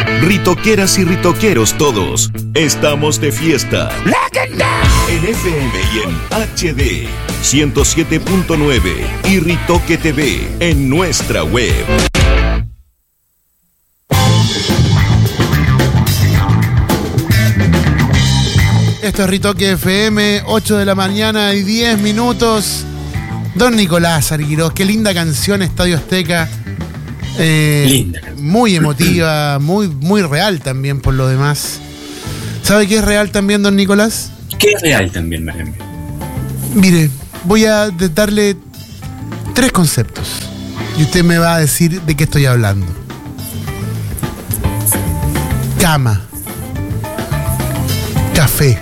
Ritoqueras y ritoqueros todos, estamos de fiesta. En FM y en HD 107.9 y Ritoque TV en nuestra web. Esto es Ritoque FM, 8 de la mañana y 10 minutos. Don Nicolás Arguirós, qué linda canción, Estadio Azteca. Linda. Muy emotiva, muy real también por lo demás. ¿Sabe qué es real también, don Nicolás? ¿Qué es real también, María? Mire, voy a darle 3 conceptos y usted me va a decir de qué estoy hablando. Cama, café,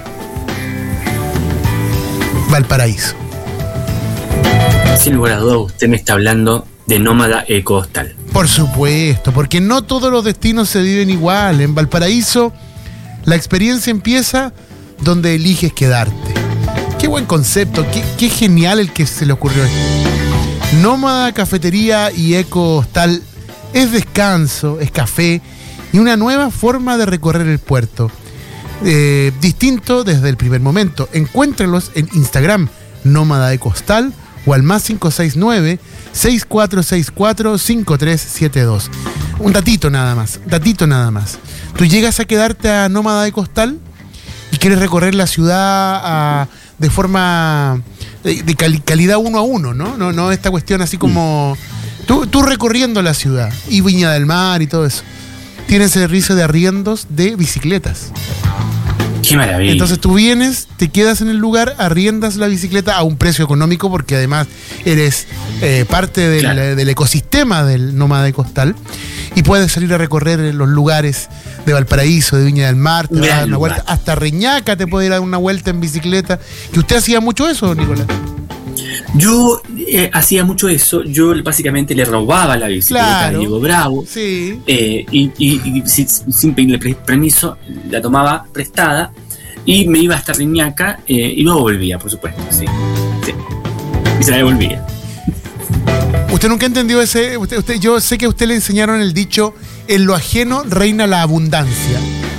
Valparaíso. Sin lugar a dudas, usted me está hablando de Nómada Eco Hostal. Por supuesto, porque no todos los destinos se viven igual. En Valparaíso, la experiencia empieza donde eliges quedarte. Qué buen concepto, qué genial el que se le ocurrió esto. Nómada Cafetería y Eco Hostal es descanso, es café y una nueva forma de recorrer el puerto. Distinto desde el primer momento. Encuéntrenlos en Instagram, Nómada Eco Hostal, o al más 569-6464-5372. Un datito nada más. Tú llegas a quedarte a Nómada Eco Hostal y quieres recorrer la ciudad de forma de calidad 1 a 1, ¿no? No esta cuestión así como tú recorriendo la ciudad y Viña del Mar y todo eso. Tienen servicio de arriendos de bicicletas. ¡Qué maravilla! Entonces tú vienes, te quedas en el lugar, arriendas la bicicleta a un precio económico porque además eres parte del ecosistema del Nómada Eco Hostal y puedes salir a recorrer los lugares de Valparaíso, de Viña del Mar, te vas a dar una vuelta, hasta Reñaca te puede ir a dar una vuelta en bicicleta. ¿Y usted hacía mucho eso, Nicolás? Yo hacía mucho eso. Yo básicamente le robaba la bicicleta a Diego Bravo. Sí. Y sin pedirle permiso, la tomaba prestada y me iba hasta Reñaca y luego volvía, por supuesto. Sí. Y se la devolvía. ¿Usted nunca entendió ese? Yo sé que a usted le enseñaron el dicho: en lo ajeno reina la abundancia.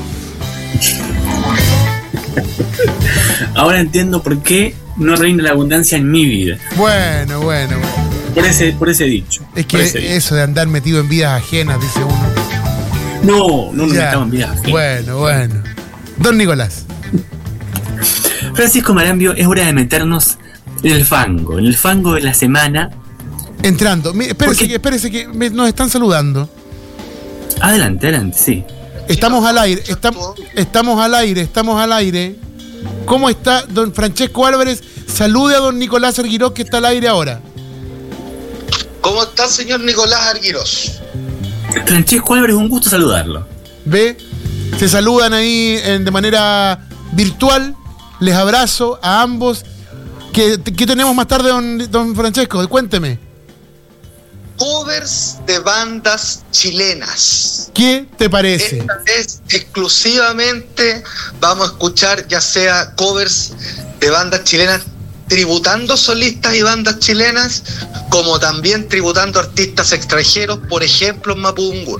Ahora entiendo por qué no reina la abundancia en mi vida. Bueno. Por ese dicho. Es que eso de andar metido en vidas ajenas, dice uno. No estaba en vidas ajenas. Bueno. Don Nicolás. Francisco Marambio, es hora de meternos en el fango de la semana. Entrando. Espérese que nos están saludando. Adelante, sí. Estamos al aire. Estamos al aire. ¿Cómo está don Francesco Álvarez? Salude a don Nicolás Arguirós, que está al aire ahora. ¿Cómo está, señor Nicolás Arguirós? Francesco Álvarez, un gusto saludarlo. ¿Ve? Se saludan ahí de manera virtual. Les abrazo a ambos. ¿Qué tenemos más tarde, don Francesco? Cuénteme. Covers de bandas chilenas. ¿Qué te parece? Esta vez exclusivamente vamos a escuchar ya sea covers de bandas chilenas tributando solistas y bandas chilenas, como también tributando artistas extranjeros, por ejemplo en Mapudungun.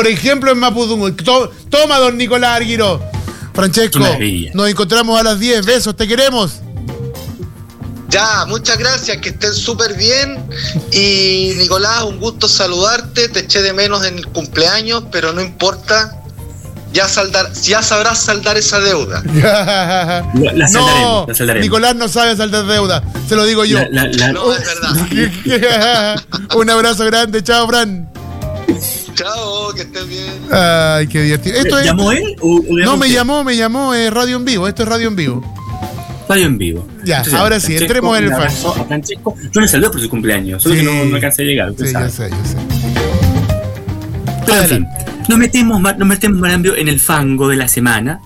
Toma, don Nicolás Arguirós. Francesco, nos encontramos a las 10. Besos, te queremos. Ya, muchas gracias, que estén súper bien. Y Nicolás, un gusto saludarte. Te eché de menos en el cumpleaños, pero no importa. Ya sabrás saldar esa deuda. La saldaremos. Nicolás no sabe saldar deuda. Se lo digo yo. No, es verdad. Un abrazo grande. Chao, Fran. Chao, que estés bien. Ay, qué divertido. ¿Llamó él? No, me llamó Radio en Vivo. Esto es Radio en Vivo. Radio en Vivo. Ya, entonces, ahora sí, entremos en el fan. A Francesco, yo le saludé por su cumpleaños, solo que no alcancé a llegar. Sí, yo sé. Pero en fin, nos metemos, Marambio, en el fango de la semana.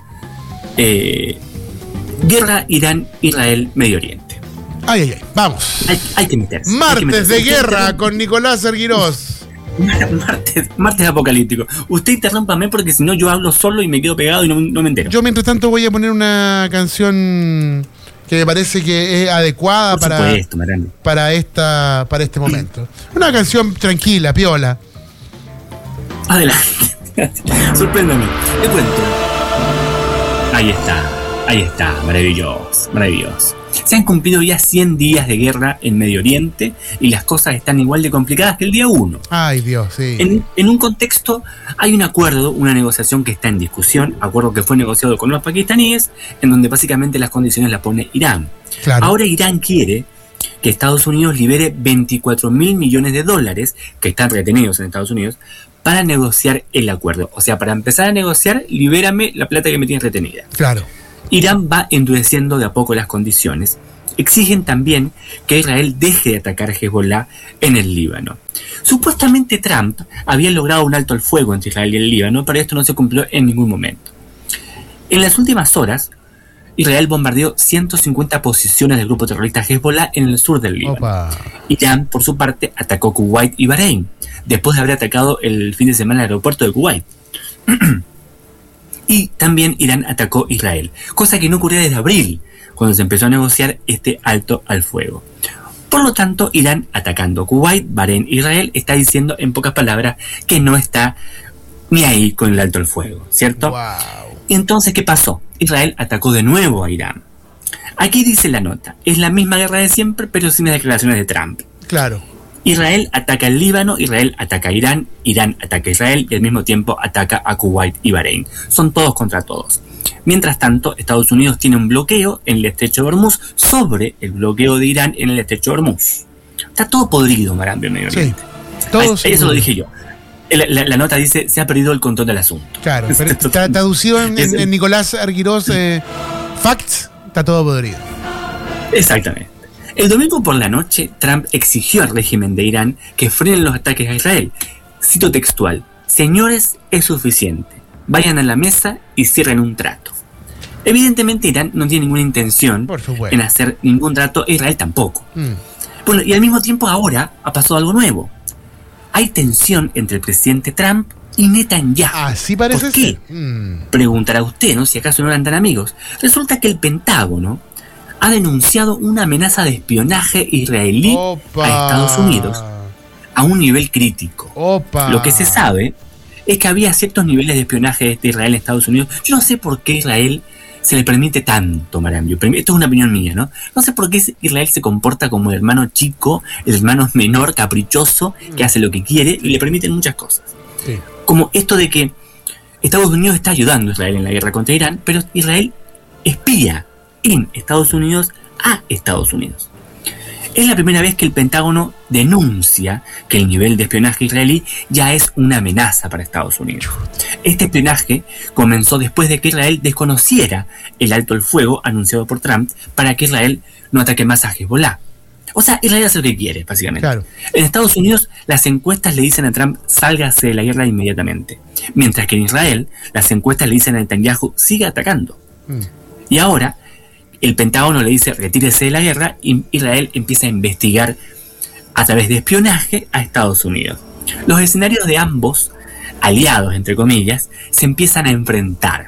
Guerra Irán-Israel, Medio Oriente. Ay, vamos. Hay que meterse. Martes de guerra con Nicolás Arguirós. Martes apocalíptico. Usted interrúmpame porque si no yo hablo solo y me quedo pegado y no me entero. Yo mientras tanto voy a poner una canción que me parece que es adecuada para este momento. Una canción tranquila, piola. Adelante. Sorpréndame. Le cuento. Ahí está, maravilloso. Se han cumplido ya 100 días de guerra en Medio Oriente y las cosas están igual de complicadas que el día 1. Ay, Dios, sí. En un contexto, hay un acuerdo, una negociación que está en discusión, acuerdo que fue negociado con los pakistaníes, en donde básicamente las condiciones las pone Irán. Claro. Ahora Irán quiere que Estados Unidos libere $24.000 millones que están retenidos en Estados Unidos para negociar el acuerdo. O sea, para empezar a negociar, libérame la plata que me tienes retenida. Claro. Irán va endureciendo de a poco las condiciones. Exigen también que Israel deje de atacar a Hezbollah en el Líbano. Supuestamente Trump había logrado un alto al fuego entre Israel y el Líbano, pero esto no se cumplió en ningún momento. En las últimas horas, Israel bombardeó 150 posiciones del grupo terrorista Hezbollah en el sur del Líbano. Opa. Irán, por su parte, atacó Kuwait y Bahrein, después de haber atacado el fin de semana el aeropuerto de Kuwait. Y también Irán atacó Israel, cosa que no ocurría desde abril, cuando se empezó a negociar este alto al fuego. Por lo tanto, Irán, atacando Kuwait, Bahrein e Israel, está diciendo en pocas palabras que no está ni ahí con el alto al fuego, ¿cierto? Wow. Entonces, ¿qué pasó? Israel atacó de nuevo a Irán. Aquí dice la nota, es la misma guerra de siempre, pero sin las declaraciones de Trump. Claro. Israel ataca el Líbano, Israel ataca a Irán, Irán ataca a Israel y al mismo tiempo ataca a Kuwait y Bahrein. Son todos contra todos. Mientras tanto, Estados Unidos tiene un bloqueo en el estrecho de Hormuz sobre el bloqueo de Irán en el estrecho de Hormuz. Está todo podrido, Marambio, Medio Oriente. Sí, todo eso lo dije yo. La nota dice, se ha perdido el control del asunto. Claro, pero está traducido en Nicolás Arguirós Facts, está todo podrido. Exactamente. El domingo por la noche, Trump exigió al régimen de Irán que frenen los ataques a Israel. Cito textual: señores, es suficiente. Vayan a la mesa y cierren un trato. Evidentemente Irán no tiene ninguna intención en hacer ningún trato, e Israel tampoco. Bueno, y al mismo tiempo ahora ha pasado algo nuevo. Hay tensión entre el presidente Trump y Netanyahu. Así parece ¿Por qué? Preguntará usted, ¿no? Si acaso no eran tan amigos. Resulta que el Pentágono ha denunciado una amenaza de espionaje israelí a Estados Unidos a un nivel crítico. Lo que se sabe es que había ciertos niveles de espionaje de Israel en Estados Unidos. Yo no sé por qué Israel se le permite tanto, Marambio. Esto es una opinión mía, ¿no? No sé por qué Israel se comporta como el hermano chico, el hermano menor, caprichoso, que hace lo que quiere y le permiten muchas cosas. Sí. Como esto de que Estados Unidos está ayudando a Israel en la guerra contra Irán, pero Israel espía en Estados Unidos a Estados Unidos. Es la primera vez que el Pentágono denuncia que el nivel de espionaje israelí ya es una amenaza para Estados Unidos. Este espionaje comenzó después de que Israel desconociera el alto el fuego anunciado por Trump para que Israel no ataque más a Hezbollah. O sea, Israel hace lo que quiere, básicamente. Claro. En Estados Unidos, las encuestas le dicen a Trump, sálgase de la guerra inmediatamente. Mientras que en Israel, las encuestas le dicen a Netanyahu, siga atacando. Y ahora, el Pentágono le dice, retírese de la guerra, y Israel empieza a investigar a través de espionaje a Estados Unidos. Los escenarios de ambos, aliados, entre comillas, se empiezan a enfrentar.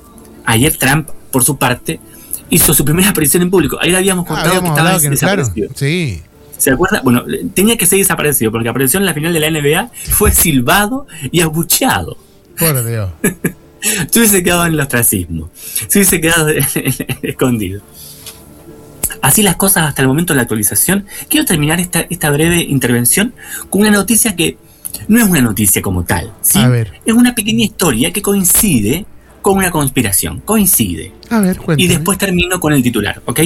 Ayer Trump, por su parte, hizo su primera aparición en público. Ayer habíamos contado que estaba desaparecido. Claro. Sí. ¿Se acuerda? Bueno, tenía que ser desaparecido porque apareció en la final de la NBA, fue silbado y abucheado. Por Dios. Se hubiese quedado en el ostracismo. Se hubiese quedado escondido. Así las cosas hasta el momento de la actualización. Quiero terminar esta breve intervención con una noticia que no es una noticia como tal, ¿sí? A ver. Es una pequeña historia que coincide con una conspiración. Coincide. A ver, cuéntame. Y después termino con el titular, ¿ok?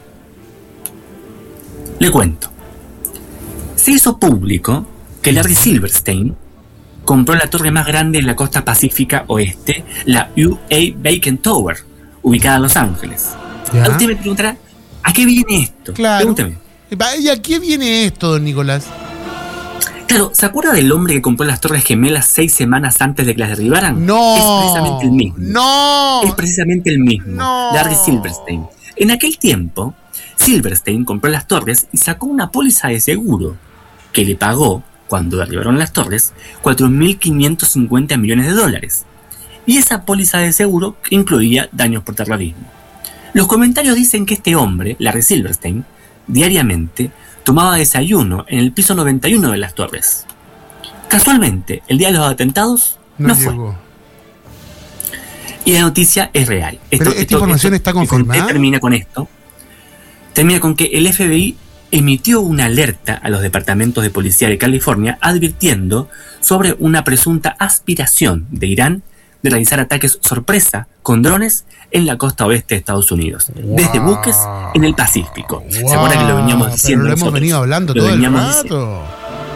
Le cuento. Se hizo público que Larry Silverstein compró la torre más grande en la costa pacífica oeste, la UA Beacon Tower, ubicada en Los Ángeles. ¿Ya? Usted me preguntará, ¿a qué viene esto? Claro. Pregúnteme. ¿Y a qué viene esto, don Nicolás? Claro, ¿se acuerda del hombre que compró las Torres Gemelas 6 semanas antes de que las derribaran? No. Es precisamente el mismo. No. Es precisamente el mismo. No. Larry Silverstein. En aquel tiempo, Silverstein compró las torres y sacó una póliza de seguro que le pagó, cuando derribaron las torres, $4.550 millones. Y esa póliza de seguro incluía daños por terrorismo. Los comentarios dicen que este hombre, Larry Silverstein, diariamente tomaba desayuno en el piso 91 de las torres. Casualmente, el día de los atentados, No fue. Y la noticia es real. Pero esta información está confirmada. Termina con esto. Termina con que el FBI emitió una alerta a los departamentos de policía de California advirtiendo sobre una presunta aspiración de Irán de realizar ataques sorpresa con drones en la costa oeste de Estados Unidos, desde buques en el Pacífico. ¿Se acuerdan que lo veníamos diciendo? Pero lo hemos venido hablando todo el rato.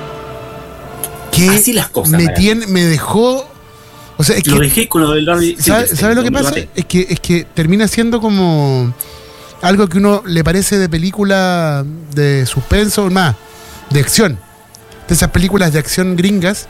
Así las cosas. Me dejó... O sea, es lo dejé con lo del Larry. ¿Sabes lo que pasa? Es que termina siendo como algo que uno le parece de película de suspenso, más, de acción. De esas películas de acción gringas.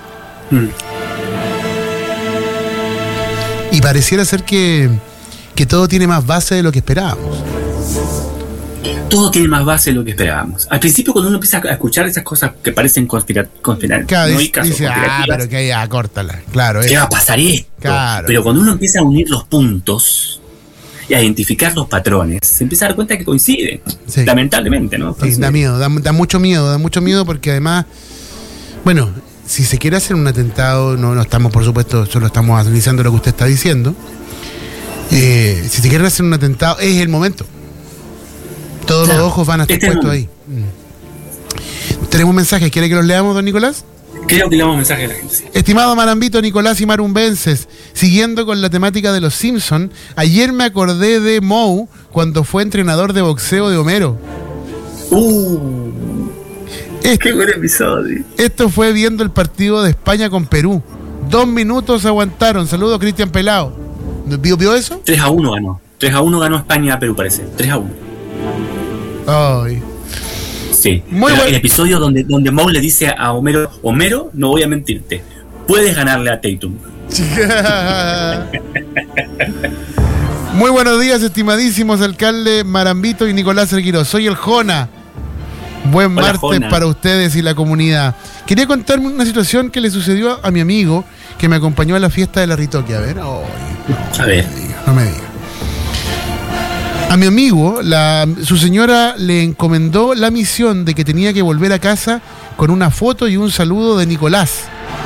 Y pareciera ser que todo tiene más base de lo que esperábamos. Todo tiene más base de lo que esperábamos. Al principio, cuando uno empieza a escuchar esas cosas que parecen conspirativas, claro, dice, pero que ya, córtala. Claro, ¿qué va a pasar esto? Claro. Pero cuando uno empieza a unir los puntos y a identificar los patrones, se empieza a dar cuenta que coinciden. Sí. Lamentablemente, ¿no? Sí, da miedo, da mucho miedo porque además, bueno, si se quiere hacer un atentado, no estamos, por supuesto, solo estamos analizando lo que usted está diciendo. Si se quiere hacer un atentado, es el momento. Todos los ojos van a estar puestos ahí. Tenemos mensajes, ¿quiere que los leamos, don Nicolás? Creo que leamos mensajes de la gente. Sí. Estimado Marambito, Nicolás y Marumbenses, siguiendo con la temática de los Simpsons, ayer me acordé de Moe cuando fue entrenador de boxeo de Homero. ¡Qué buen episodio! Esto fue viendo el partido de España con Perú. 2 minutos aguantaron. Saludos, Cristian Pelao. ¿Vio eso? 3-1 ganó. 3-1 ganó España a Perú, parece. 3-1. Ay. Sí. Muy bueno. El episodio donde Moe le dice a Homero, no voy a mentirte, puedes ganarle a Tatum. Muy buenos días, estimadísimos alcalde Marambito y Nicolás Erguiro. Soy el Jona. Buen martes, Jona, para ustedes y la comunidad. Quería contarme una situación que le sucedió a mi amigo que me acompañó a la fiesta de la Ritoque. A ver. No me diga. A mi amigo, su señora le encomendó la misión de que tenía que volver a casa con una foto y un saludo de Nicolás.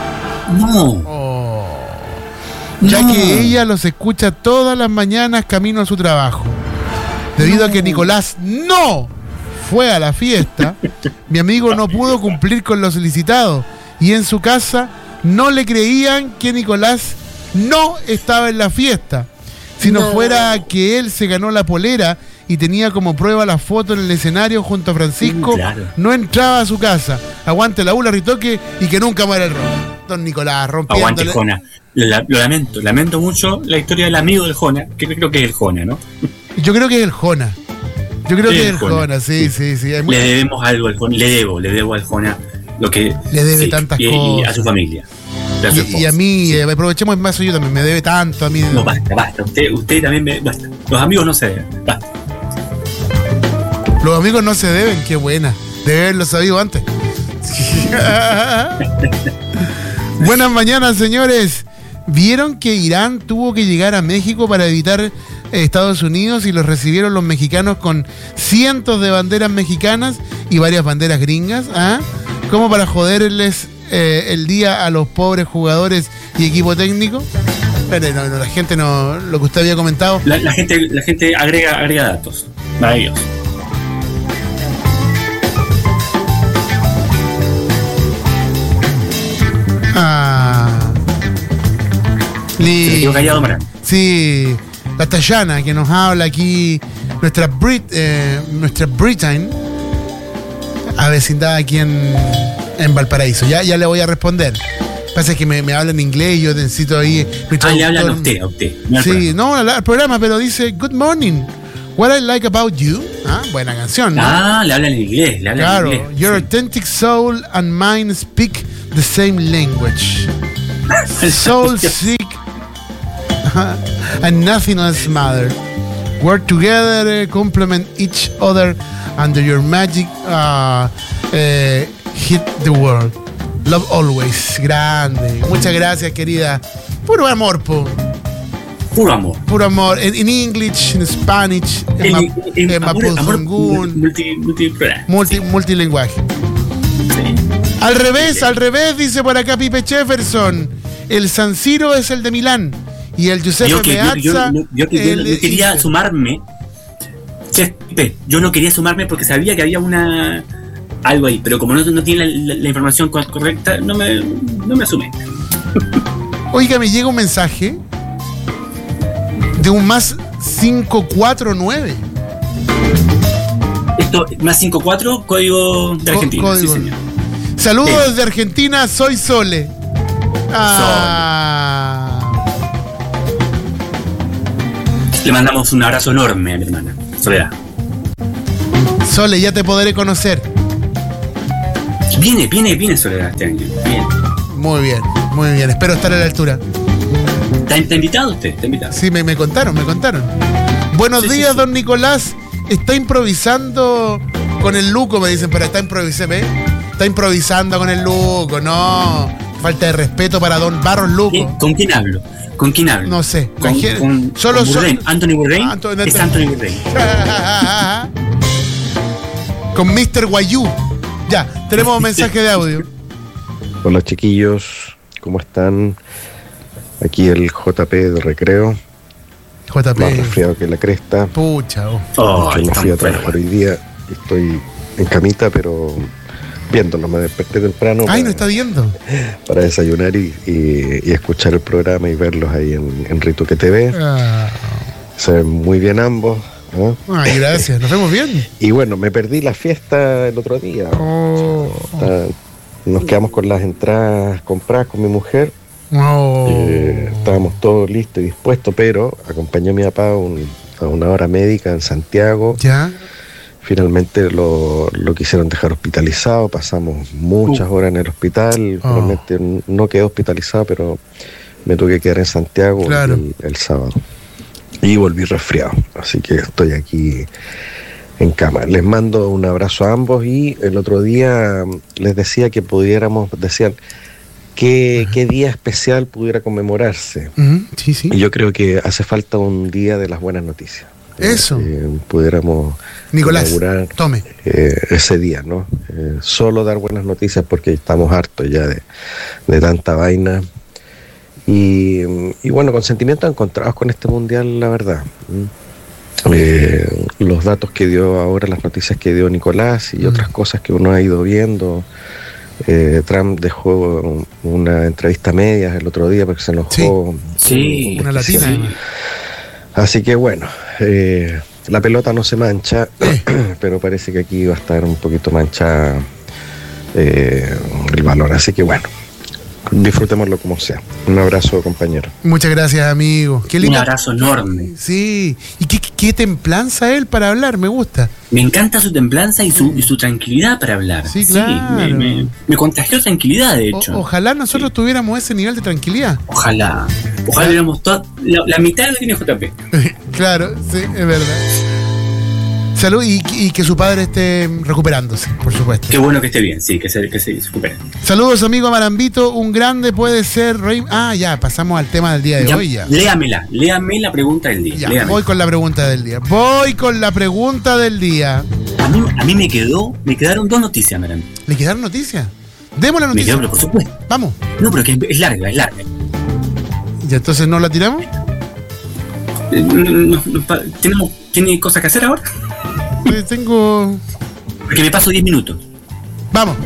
Ya que ella los escucha todas las mañanas camino a su trabajo. Debido a que Nicolás no fue a la fiesta, mi amigo no pudo cumplir con lo solicitado. Y en su casa no le creían que Nicolás no estaba en la fiesta. Si no fuera que él se ganó la polera y tenía como prueba la foto en el escenario junto a Francisco, no entraba a su casa. Aguante la ULA Ritoque y que nunca muera el rock. Don Nicolás, rompiendo. Aguante Jona. Lo lamento mucho la historia del amigo del Jona, que creo que es el Jona, ¿no? Yo creo que es el Jona. Sí. Le debemos algo al Jona, le debo al Jona lo que le debe tantas cosas. Y a su familia. Y a mí, aprovechemos más, yo también me debe tanto a mí. No, basta. Usted también basta. Los amigos no se deben, basta. Los amigos no se deben, qué buena. Debe haberlo sabido antes. Buenas mañanas, señores. ¿Vieron que Irán tuvo que llegar a México para evitar Estados Unidos y los recibieron los mexicanos con cientos de banderas mexicanas y varias banderas gringas? ¿Cómo para joderles el día a los pobres jugadores y equipo técnico? Pero no, la gente no, lo que usted había comentado. La gente agrega datos. Maravilloso. Se quedó callado, Marán. Sí, la Tayana que nos habla aquí, nuestra Britain, avecindada aquí en Valparaíso. Ya le voy a responder. Pasa que me habla en inglés y yo necesito ahí. Le hablan a usted. No, al programa, pero dice Good morning. What I like about you. Buena canción, ¿no? Le hablan en inglés. Claro, en inglés, your authentic soul and mine speak the same language. Soul sick and nothing else matter. Work together, complement each other under your magic hit the world. Love always. Grande. Muchas gracias, querida. Puro amor, Puro amor. Puro amor. En English, en Spanish, en Mapudungun. Multilenguaje. Sí. Al revés, dice por acá Pipe Jefferson. El San Siro es el de Milán. Y el Giuseppe Meazza. Yo quería sumarme. Yo no quería sumarme porque sabía que había algo ahí, pero como no tiene la información correcta, no me sumé. Oiga, me llega un mensaje de un más 549. Esto, más 54, código de Argentina. Código. Sí, señor. Saludos desde Argentina, soy Sole. Le mandamos un abrazo enorme a mi hermana, Soledad. Sole, ya te podré conocer. Viene Soledad este año. Bien. Muy bien. Espero estar a la altura. ¿Está invitado usted? ¿Está invitado? Sí, me contaron. Buenos días, sí. Don Nicolás. Está improvisando con el Luco, me dicen, pero está improvisando con el Luco. No, falta de respeto para Don Barros Luco. ¿Con quién hablo? No sé. Solo Anthony Bourdain. Es Anthony Bourdain. Con Mr. Guayú. Ya, tenemos un mensaje de audio. Hola chiquillos, ¿cómo están? Aquí el JP de Recreo. JP. Más resfriado que la cresta. Pucha. Yo no fui a trabajar hoy día. Estoy en camita, pero viéndolo. Me desperté temprano. Ay, no está viendo. Para desayunar y escuchar el programa y verlos ahí en Ritoque TV. Se ven muy bien ambos. ¿no? Ay, gracias. Nos vemos bien. Y bueno, me perdí la fiesta el otro día. Nos quedamos con las entradas compradas con mi mujer. Estábamos todos listos y dispuestos, pero acompañé a mi papá a una hora médica en Santiago. ¿Ya? Finalmente lo quisieron dejar hospitalizado. Pasamos muchas horas en el hospital. Finalmente no quedé hospitalizado, pero me tuve que quedar en Santiago. Claro. el sábado. Y volví resfriado. Así que estoy aquí en cama. Les mando un abrazo a ambos y el otro día les decía que decían qué día especial pudiera conmemorarse. Sí. Y yo creo que hace falta un día de las buenas noticias. Eso. Pudiéramos Nicolás, inaugurar tome. Ese día, ¿no? Solo dar buenas noticias porque estamos hartos ya de tanta vaina. Y bueno, con sentimientos encontrados con este mundial, la verdad. Los datos que dio ahora, las noticias que dio Nicolás y otras cosas que uno ha ido viendo. Trump dejó una entrevista a medias el otro día porque se enojó. Sí, una latina. Sí. Así que bueno, la pelota no se mancha, pero parece que aquí va a estar un poquito manchada el valor. Así que bueno, disfrutémoslo como sea. Un abrazo, compañero. Muchas gracias, amigo. Qué lindo. Un abrazo enorme. Sí. Y qué templanza él para hablar, me gusta. Me encanta su templanza y su tranquilidad para hablar. Sí, claro. Sí, me contagió tranquilidad, de hecho. Ojalá nosotros tuviéramos ese nivel de tranquilidad. Ojalá tuviéramos la mitad de lo que tiene JP. Claro, sí, es verdad. Salud y que su padre esté recuperándose, por supuesto. Qué bueno que esté bien, sí, que se recupere. Saludos, amigo Marambito. Un grande puede ser Rey. Ya, pasamos al tema del día de hoy. Ya. Léame la pregunta del día. Ya, voy con la pregunta del día. A mí me quedaron dos noticias, Marambito. ¿Le quedaron noticias? Demos la noticia. Me quedó, por supuesto. Vamos. No, pero que es larga. ¿Y entonces no la tiramos? ¿Tiene cosas que hacer ahora? Tengo... Porque me paso 10 minutos. Vamos.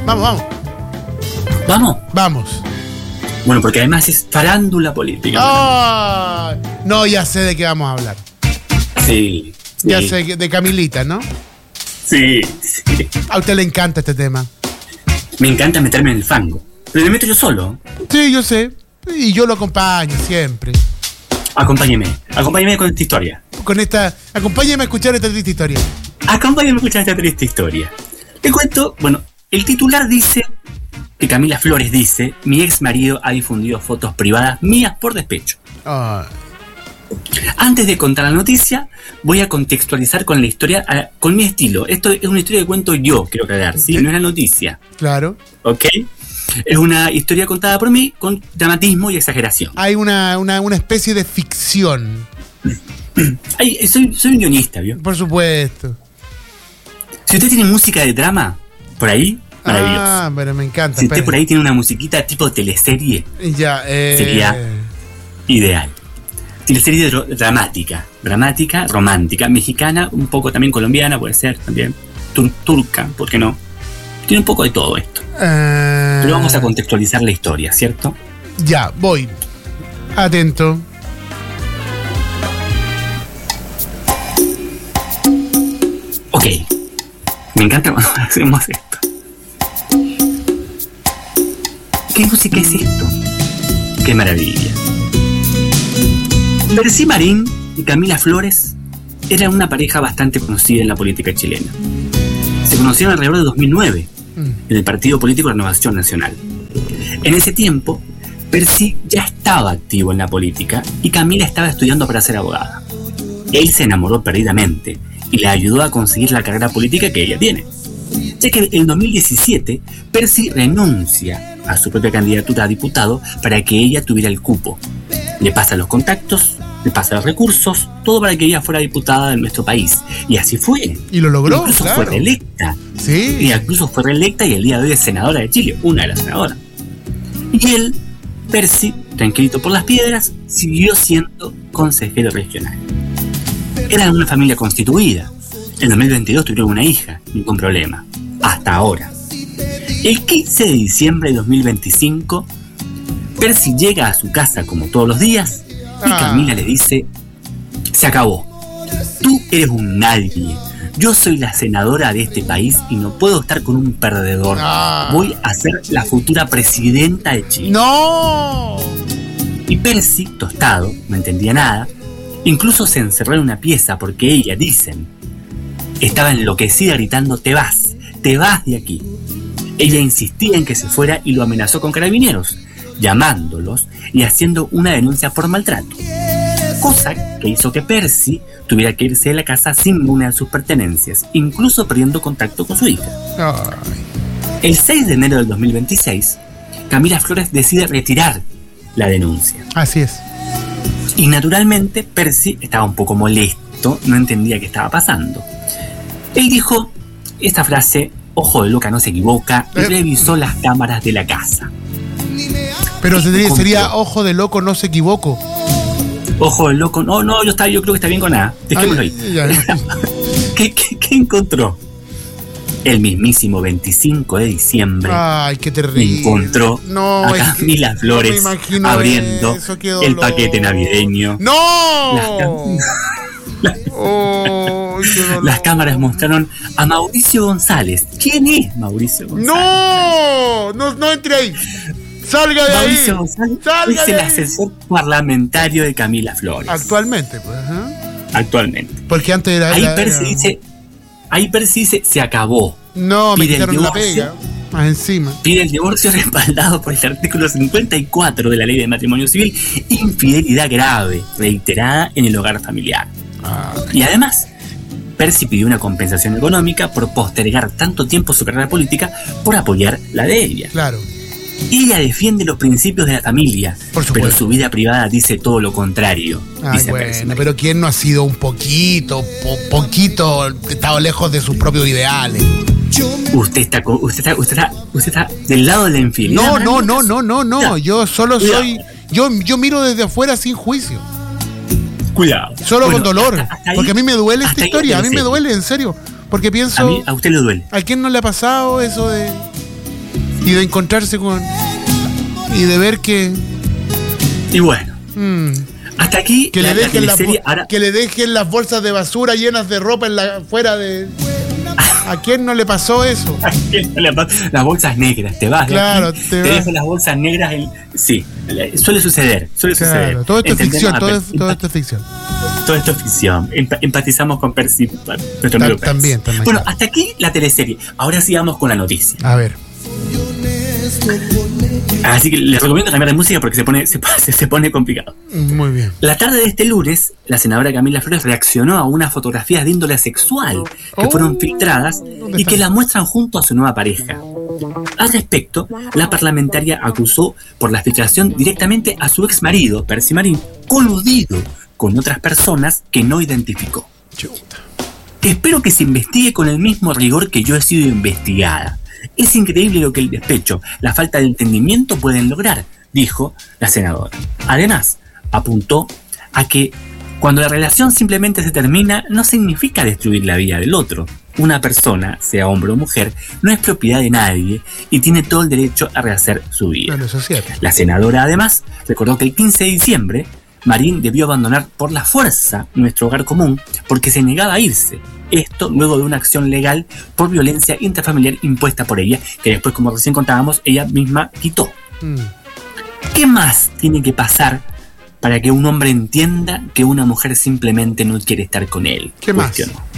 ¿Vamos? Bueno, porque además es farándula política. No, ya sé de qué vamos a hablar. Sí. Ya sé, de Camilita, ¿no? Sí. A usted le encanta este tema. Me encanta meterme en el fango. Pero me meto yo solo. Sí, yo sé. Y yo lo acompaño siempre. Acompáñeme con esta historia. Acompáñeme a escuchar esta triste historia. Te cuento, bueno, el titular dice que Camila Flores dice: mi ex marido ha difundido fotos privadas mías por despecho. Antes de contar la noticia, voy a contextualizar con la historia, con mi estilo. Esto es una historia que cuento yo, quiero aclarar, ¿sí? No es la noticia. Claro. ¿Ok? Es una historia contada por mí con dramatismo y exageración. Hay una especie de ficción. Soy un guionista, ¿vio? Por supuesto. Si usted tiene música de drama por ahí, Maravilloso. Ah, pero me encanta. Si usted por ahí tiene una musiquita tipo teleserie, sería ideal. Teleserie dramática, romántica, mexicana, un poco también colombiana, puede ser también, turca, ¿por qué no? Tiene un poco de todo esto. Pero vamos a contextualizar la historia, ¿cierto? Ya, voy. Atento. Ok. Me encanta cuando hacemos esto. ¿Qué música es esto? ¡Qué maravilla! Percy Marín y Camila Flores eran una pareja bastante conocida en la política chilena. Se conocieron alrededor de 2009 en el partido político Renovación Nacional. En ese tiempo, Percy ya estaba activo en la política y Camila estaba estudiando para ser abogada. Él se enamoró perdidamente y le ayudó a conseguir la carrera política que ella tiene. Ya que en 2017, Percy renuncia a su propia candidatura a diputado para que ella tuviera el cupo. Le pasa los contactos, le pasa los recursos, todo para que ella fuera diputada de nuestro país. Y así fue. Y lo logró, incluso claro. Fue reelecta. Sí. Y incluso fue reelecta y el día de hoy es senadora de Chile, una de las senadoras. Y él, Percy, tranquilito por las piedras, siguió siendo consejero regional. Eran una familia constituida. En 2022 tuvieron una hija, ningún problema. Hasta ahora. El 15 de diciembre de 2025, Percy llega a su casa como todos los días y Camila le dice: se acabó. Tú eres un nadie. Yo soy la senadora de este país y no puedo estar con un perdedor. Voy a ser la futura presidenta de Chile. ¡No! Y Percy, tostado, no entendía nada, incluso se encerró en una pieza porque ella, dicen, estaba enloquecida gritando: te vas de aquí. Ella insistía en que se fuera y lo amenazó con carabineros, llamándolos y haciendo una denuncia por maltrato. Cosa que hizo que Percy tuviera que irse de la casa sin ninguna de sus pertenencias, incluso perdiendo contacto con su hija. El 6 de enero del 2026, Camila Flores decide retirar la denuncia. Así es. Y naturalmente Percy estaba un poco molesto, no entendía qué estaba pasando. Él dijo esta frase: ojo de loca no se equivoca, y revisó las cámaras de la casa. Pero sería ojo de loco no se equivoco. Ojo de loco, no, yo creo que está bien con nada. Dejémoslo ahí. ¿Qué encontró? El mismísimo 25 de diciembre. Ay, qué terrible. Encontró a Camila Flores abriendo el paquete navideño. ¡No! Las cámaras mostraron a Mauricio González. ¿Quién es Mauricio González? No entre ahí. ¡Salga de Mauricio ahí! González ¡Salga es de el ahí! asesor parlamentario de Camila Flores. Actualmente, pues. Actualmente. Porque antes era... Ahí Percy dice: se acabó. No, me quitaron la pega. Más encima. Pide el divorcio respaldado por el artículo 54 de la Ley de Matrimonio Civil. Infidelidad grave, reiterada en el hogar familiar. Y además, Percy pidió una compensación económica por postergar tanto tiempo su carrera política por apoyar la de ella. Claro. Ella defiende los principios de la familia, pero su vida privada dice todo lo contrario. Dice bueno, pero ¿quién no ha sido un poquito estado lejos de sus propios ideales? Usted está del lado de la infidelidad. No. Yo solo soy... Yo miro desde afuera sin juicio. Cuidado. Solo con dolor. Porque a mí me duele esta historia. A mí me duele, en serio. Porque pienso... A usted le duele. ¿A quién no le ha pasado eso de... y de encontrarse con... y de ver que... Y bueno. Hasta aquí que le dejen las bolsas de basura llenas de ropa fuera de... ¿A quién no le pasó eso? ¿A quién no le pasó? Las bolsas negras, te vas. Claro, te dejan las bolsas negras. Sí, suele suceder. Claro, todo esto es ficción, todo esto es ficción. Todo esto es ficción. Empatizamos con Percy, nuestro amigo Percy. También. Bueno, hasta aquí la teleserie. Ahora sí vamos con la noticia. A ver. Así que les recomiendo cambiar de música porque se pone complicado. Muy bien. La tarde de este lunes, la senadora Camila Flores reaccionó a unas fotografías de índole sexual que fueron filtradas y que la muestran junto a su nueva pareja. Al respecto, la parlamentaria acusó por la filtración directamente a su ex marido, Percy Marín, coludido con otras personas que no identificó. Espero que se investigue con el mismo rigor que yo he sido investigada. Es increíble lo que el despecho, la falta de entendimiento pueden lograr, dijo la senadora. Además, apuntó a que cuando la relación simplemente se termina, no significa destruir la vida del otro. Una persona, sea hombre o mujer, no es propiedad de nadie y tiene todo el derecho a rehacer su vida. Bueno, eso es cierto. La senadora, además, recordó que el 15 de diciembre, Marín debió abandonar por la fuerza nuestro hogar común porque se negaba a irse. Esto luego de una acción legal por violencia intrafamiliar impuesta por ella, que después, como recién contábamos, ella misma quitó. ¿Qué más tiene que pasar para que un hombre entienda que una mujer simplemente no quiere estar con él? ¿Qué más?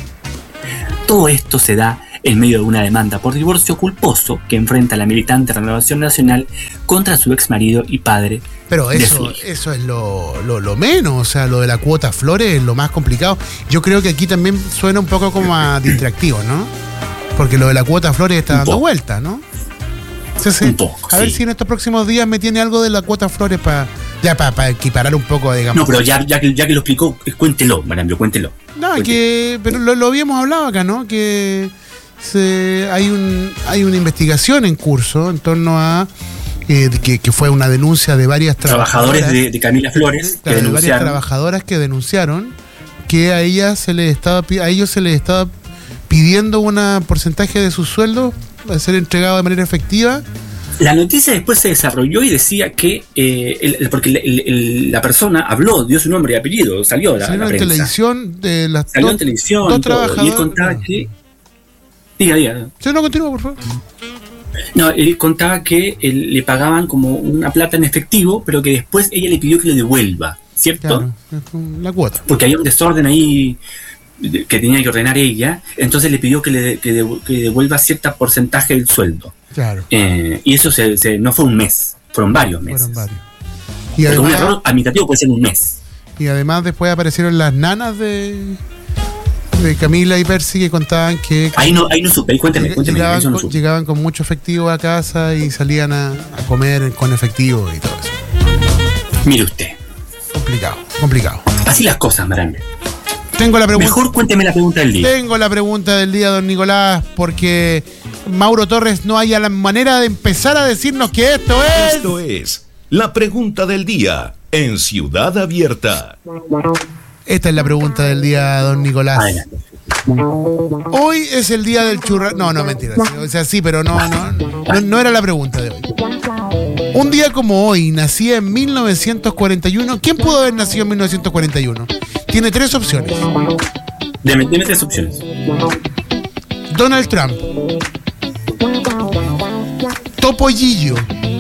Todo esto se da en medio de una demanda por divorcio culposo que enfrenta la militante Renovación Nacional contra su ex marido y padre. Pero eso es lo menos, o sea, lo de la cuota flores es lo más complicado. Yo creo que aquí también suena un poco como a distractivo, ¿no? Porque lo de la cuota flores está dando vuelta, ¿no? Entonces, un poco, a ver si en estos próximos días me tiene algo de la cuota flores para equiparar un poco, digamos. No, pero ya que lo explicó, cuéntelo, Marambio, cuéntelo. No, pero lo habíamos hablado acá, ¿no? Que hay una investigación en curso en torno a que fue una denuncia de varias trabajadores de Camila Flores que denunciaron. Varias trabajadoras que denunciaron que a ellos se les estaba pidiendo un porcentaje de sus sueldos a ser entregado de manera efectiva. La noticia después se desarrolló y decía que porque la persona habló, dio su nombre y apellido, salió la prensa. Televisión de las salió en televisión dos trabajadores. Y él contaba que diga. Sí, no, continúa, por favor. No, él contaba que le pagaban como una plata en efectivo, pero que después ella le pidió que le devuelva, ¿cierto? Claro, la cuota. Porque había un desorden ahí que tenía que ordenar ella, entonces le pidió que devuelva cierto porcentaje del sueldo. Claro. Y eso no fue un mes, fueron varios meses. Y además, un error administrativo puede ser un mes. Y además después aparecieron las nanas de Camila y Percy que contaban que... Ahí no supe, cuénteme. Llegaban con mucho efectivo a casa y salían a comer con efectivo y todo eso. Mire usted. Complicado. Así las cosas, Marambio. Tengo la pregunta. Mejor cuénteme la pregunta del día. Tengo la pregunta del día, don Nicolás, porque Mauro Torres no haya la manera de empezar a decirnos que esto es... Esto es la pregunta del día en Ciudad Abierta. Esta es la pregunta del día, don Nicolás. Adelante. Hoy es el día del churrasco. No, mentira. O sea, sí, pero no era la pregunta de hoy. Un día como hoy, nacía en 1941. ¿Quién pudo haber nacido en 1941? Tiene 3 opciones. Deme 3 opciones. Donald Trump, Topollillo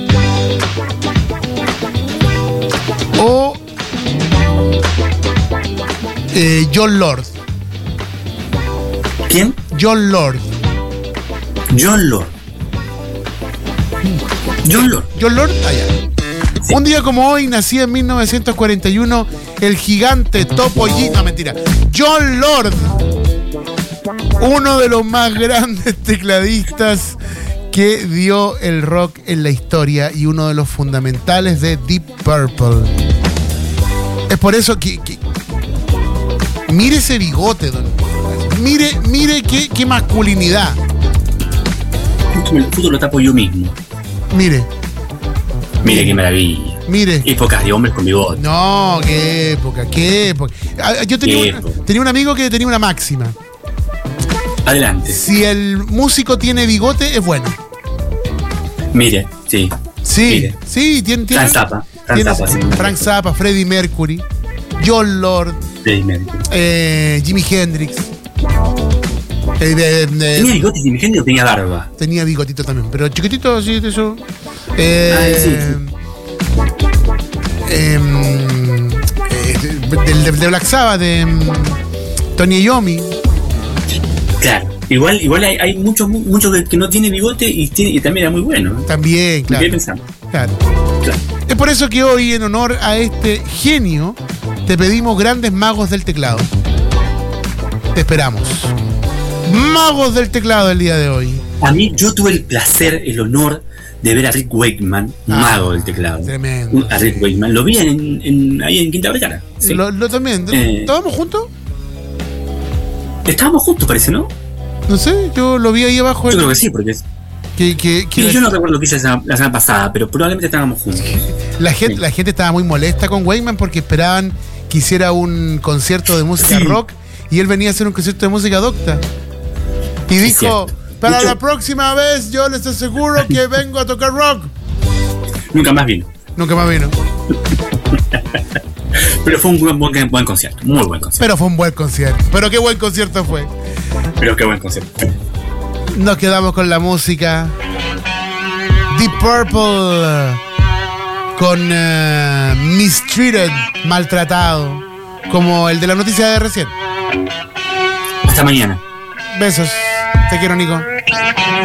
o John Lord. ¿Quién? John Lord. Allá. Sí. Un día como hoy, nacía en 1941 el gigante Topollillo. No, mentira. John Lord. Uno de los más grandes tecladistas que dio el rock en la historia y uno de los fundamentales de Deep Purple. Es por eso que mire ese bigote, don. Mire qué masculinidad. El futuro lo tapo yo mismo. Mire qué maravilla. Mire. Épocas de hombres con bigote. No, qué época. Yo tenía un amigo que tenía una máxima. Adelante. Si el músico tiene bigote, es bueno. Mire, sí. Sí, tiene. Frank Zappa, Freddie Mercury, John Lord, Jimi Hendrix. ¿Tenía bigote Jimi Hendrix o tenía barba? Tenía bigotito también, pero chiquitito, así de eso. De Black Sabbath, de Tony Iommi. Claro, igual hay muchos que no tiene bigote y también era muy bueno. También, claro. ¿Qué pensamos? Claro. Es por eso que hoy, en honor a este genio, te pedimos grandes magos del teclado. Te esperamos. Magos del teclado el día de hoy. A mí, yo tuve el placer, el honor de ver a Rick Wakeman, mago del teclado. Tremendo. A Rick Wakeman. Lo vi ahí en Quinta Vergara. Sí. Lo también. ¿Estábamos juntos? Estábamos juntos, parece, ¿no? No sé, yo lo vi ahí abajo. Yo creo que sí, porque Yo no recuerdo lo que hice la semana pasada, pero probablemente estábamos juntos. La gente estaba muy molesta con Weyman porque esperaban que hiciera un concierto de música rock y él venía a hacer un concierto de música docta. Y dijo, para la próxima vez yo les aseguro que vengo a tocar rock. Nunca más vino. Pero fue un buen concierto, muy buen concierto. Pero fue un buen concierto. Pero qué buen concierto fue. Nos quedamos con la música. Deep Purple con Mistreated, maltratado, como el de la noticia de recién. Hasta mañana. Besos. Te quiero, Nico.